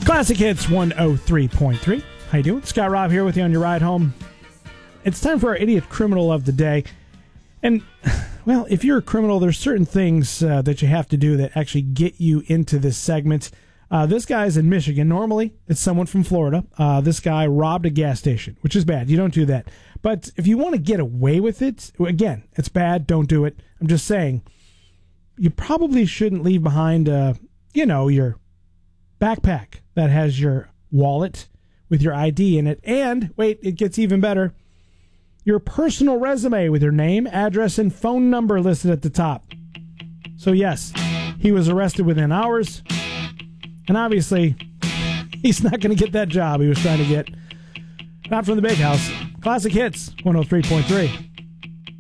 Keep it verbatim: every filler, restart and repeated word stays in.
Classic Hits one oh three point three. How you doing? Scott Robb here with you on your ride home. It's time for our Idiot Criminal of the Day. And, well, if you're a criminal, there's certain things uh, that you have to do that actually get you into this segment. Uh, this guy's in Michigan. Normally, it's someone from Florida. Uh, this guy robbed a gas station, which is bad. You don't do that. But if you want to get away with it, again, it's bad. Don't do it. I'm just saying, you probably shouldn't leave behind, uh, you know, your backpack that has your wallet with your I D in it. And, wait, it gets even better. Your personal resume with your name, address, and phone number listed at the top. So, yes, he was arrested within hours. And obviously, he's not going to get that job he was trying to get. Not from the big house. Classic Hits one oh three point three.